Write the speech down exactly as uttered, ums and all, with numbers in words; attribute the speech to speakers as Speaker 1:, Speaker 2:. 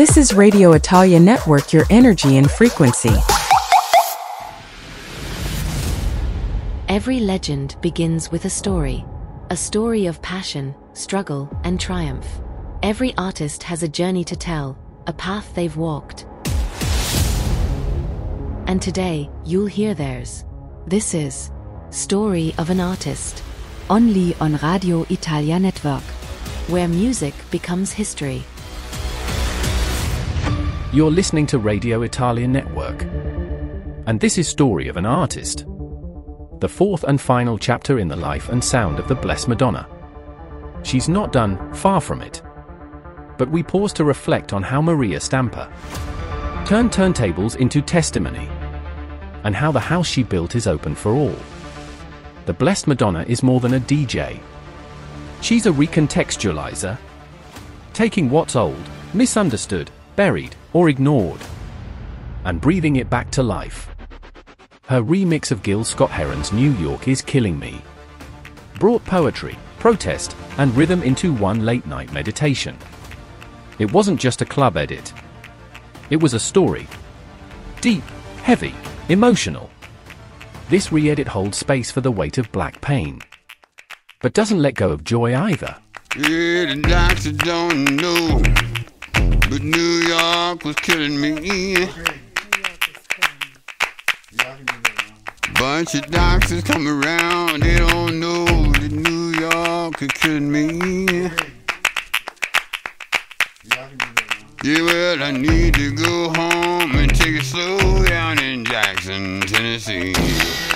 Speaker 1: This is Radio Italia Network, your energy and frequency.
Speaker 2: Every legend begins with a story. A story of passion, struggle, and triumph. Every artist has a journey to tell, a path they've walked. And today, you'll hear theirs. This is Story of an Artist. Only on Radio Italia Network, where music becomes history.
Speaker 3: You're listening to Radio Italia Network. And this is Story of an Artist, the fourth and final chapter in the life and sound of the Blessed Madonna. She's not done, far from it. But we pause to reflect on how Maria Stampa turned turntables into testimony, and how the house she built is open for all. The Blessed Madonna is more than a D J. She's a recontextualizer, taking what's old, misunderstood, buried, or ignored, and breathing it back to life. Her remix of Gil Scott-Heron's New York Is Killing Me brought poetry, protest, and rhythm into one late-night meditation. It wasn't just a club edit. It was a story. Deep, heavy, emotional. This re-edit holds space for the weight of black pain, but doesn't let go of joy either.
Speaker 4: Yeah, the doctor don't know, but New York was killing me. Bunch of doctors come around, they don't know that New York is killing me. Yeah, well, I need to go home and take it slow down in Jackson, Tennessee.